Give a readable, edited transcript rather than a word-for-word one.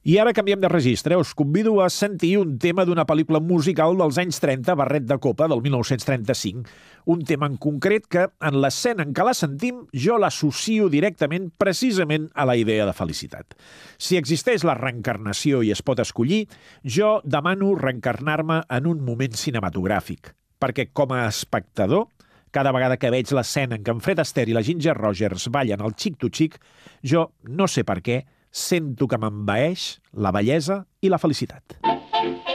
I ara canviem de registre. Us convido a sentir un tema d'una pel·lícula musical dels anys 30, Barret de Copa, del 1935. Un tema en concret que, en l'escena en què la sentim, jo l'associo directament precisament a la idea de felicitat. Si existeix la reencarnació i es pot escollir, jo demano reencarnar-me en un moment cinematogràfic, perquè com a espectador, cada vegada que veig l'escena en què en Fred Astaire i la Ginger Rogers ballen el Chick to Chick, jo, no sé per què, sento que m'envaeix la bellesa i la felicitat.